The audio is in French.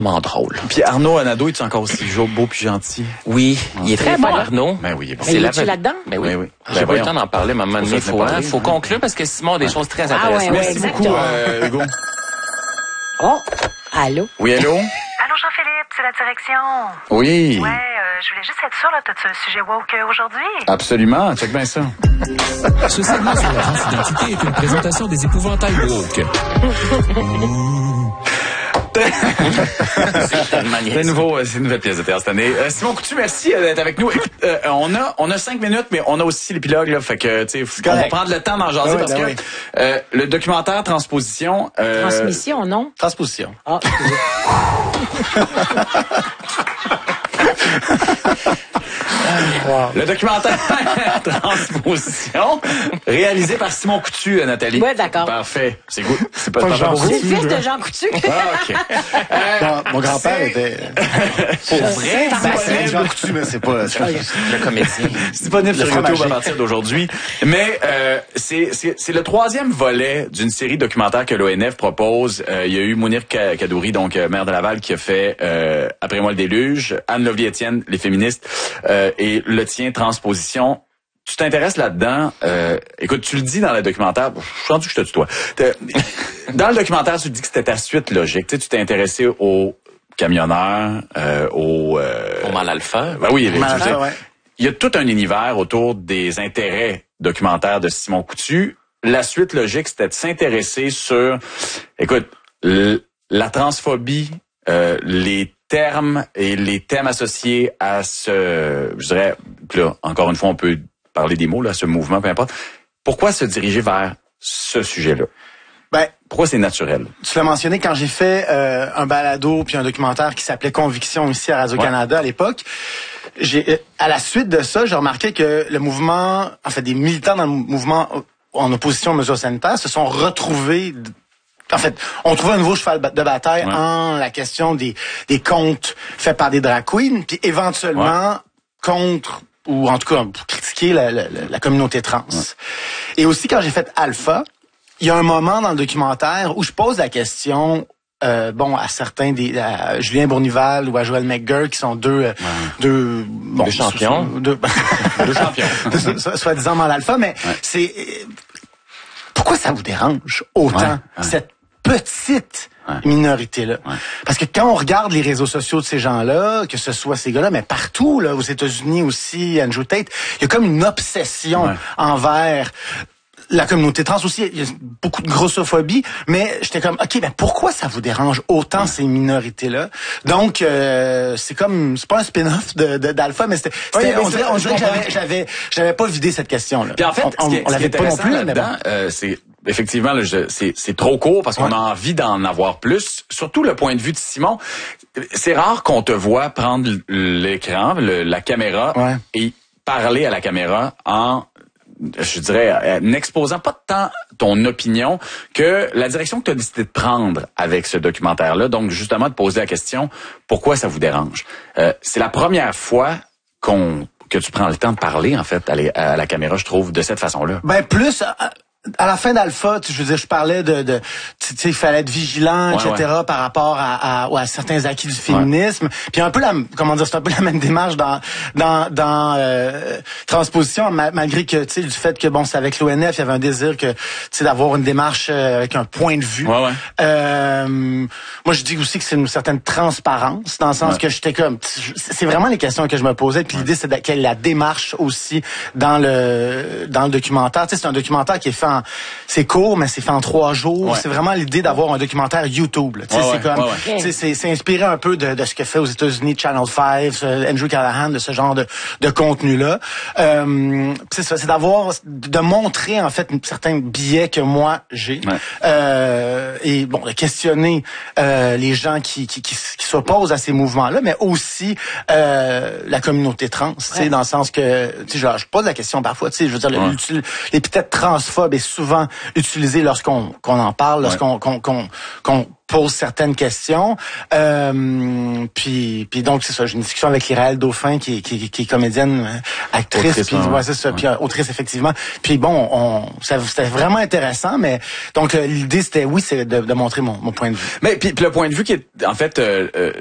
drôle. Puis Arnaud Nadeau, est encore aussi beau puis gentil? Oui, il est très bon, Arnaud. Ben oui, il est bon. Mais es-tu là-dedans? Ben oui. Oui. J'ai pas eu le temps d'en parler, mais à un moment donné, faut conclure parce que Simon a des choses très intéressantes. Merci beaucoup, Hugo. Oh, allô? Oui, allô? Allô, Jean-Philippe, c'est la direction. Oui. Ouais, je voulais juste être sûre, là, t'as-tu un sujet woke aujourd'hui? Absolument, check bien ça. Ce segment sur la transidentité est une présentation des épouvantails woke. C'est nouveau, c'est une nouvelle pièce de théâtre cette année. Simon Coutu, merci d'être avec nous. Écoute, on a 5 minutes, mais on a aussi l'épilogue, là. Fait que, tu sais, on va prendre le temps d'en jaser parce que le documentaire Transposition. Transmission, non? Transposition. Ah, Wow. Le documentaire Transposition, réalisé par Simon Coutu, Nathalie. Ouais, d'accord. Parfait. C'est good. C'est pas Jean pour vous. c'est le fils de Jean Coutu. Ah, OK. Mon grand-père était... Pour vrai, C'est Jean Coutu, mais c'est pas... le comédien. C'est disponible sur YouTube fromager. à partir d'aujourd'hui. Mais c'est le troisième volet d'une série documentaire que l'ONF propose. Il y a eu Mounir Kadouri, donc maire de Laval, qui a fait Après moi le déluge, Anne Lovie-Étienne, Les féministes, et le tien, Transposition. Tu t'intéresses là-dedans. Écoute, tu le dis dans le documentaire. Je suis rendu que je te tutoie. Dans le documentaire, tu dis que c'était ta suite logique. Tu t'es intéressé aux camionneurs, au mal à le faire. Ben oui, Ouais. il y a tout un univers autour des intérêts documentaires de Simon Coutu. La suite logique, c'était de s'intéresser sur, écoute, la transphobie, les termes et les thèmes associés à je dirais, là, encore une fois, on peut parler des mots, là, ce mouvement, peu importe. Pourquoi se diriger vers ce sujet-là? Ben, Pourquoi c'est naturel? tu l'as mentionné quand j'ai fait un balado puis un documentaire qui s'appelait Conviction ici à Radio-Canada à l'époque. À la suite de ça, j'ai remarqué que le mouvement, en fait, des militants dans le mouvement en opposition aux mesures sanitaires se sont retrouvés. En fait, on trouvait un nouveau cheval de bataille en la question des contes faits par des drag queens, puis éventuellement contre, ou en tout cas pour critiquer la communauté trans. Et aussi, quand j'ai fait Alpha, il y a un moment dans le documentaire où je pose la question à certains à Julien Bournival ou à Joël McGurk, qui sont deux champions. Deux champions. Soi-disant dans l'Alpha, mais c'est... Pourquoi ça vous dérange autant, cette petite minorité-là? Parce que quand on regarde les réseaux sociaux de ces gens-là, que ce soit ces gars-là, mais partout, là, aux États-Unis aussi, Andrew Tate, il y a comme une obsession envers la communauté trans aussi. Il y a beaucoup de grossophobie, mais j'étais comme, OK, ben pourquoi ça vous dérange autant ces minorités-là? Donc, c'est pas un spin-off d'Alpha, mais on dirait que j'avais pas vidé cette question-là. Puis en fait, on l'avait pas non plus, mais bon. c'est effectivement, là, c'est trop court parce qu'on a envie d'en avoir plus. Surtout le point de vue de Simon. C'est rare qu'on te voit prendre l'écran, la caméra, et parler à la caméra je dirais, n'exposant pas tant ton opinion que la direction que tu as décidé de prendre avec ce documentaire-là. Donc, justement, de poser la question, pourquoi ça vous dérange? C'est la première fois que tu prends le temps de parler, en fait, à la caméra, je trouve, de cette façon-là. Ben, plus... À la fin d'Alpha, je veux dire, je parlais tu sais, il fallait être vigilant, etc., par rapport à certains acquis du féminisme. Puis un peu c'est un peu la même démarche dans Transposition, malgré que, tu sais, du fait que, bon, c'est avec l'ONF, il y avait un désir que, tu sais, d'avoir une démarche avec un point de vue. Moi, je dis aussi que c'est une certaine transparence, dans le sens que j'étais comme, c'est vraiment les questions que je me posais, puis l'idée, c'est quelle est la démarche aussi dans le documentaire. Tu sais, c'est un documentaire qui est fait c'est court, mais c'est fait en 3 jours. C'est vraiment l'idée d'avoir un documentaire YouTube. Là. C'est comme, c'est inspiré un peu de ce que fait aux États-Unis Channel 5, Andrew Callahan, de ce genre de contenu-là. C'est ça, c'est de montrer en fait certains biais que moi j'ai, et bon, de questionner les gens qui s'opposent à ces mouvements-là, mais aussi la communauté trans, dans le sens que, tu sais, je pose la question parfois, tu sais, je veux dire, l'épithète transphobe est souvent utilisé lorsqu'on en parle, lorsqu'on qu'on pose certaines questions. Puis donc c'est ça, j'ai une discussion avec Iraël Dauphin qui est comédienne, actrice, puis c'est ça, puis autrice effectivement. Puis bon, c'était vraiment intéressant, mais donc l'idée c'était c'est de montrer mon point de vue. Mais puis le point de vue qui est en fait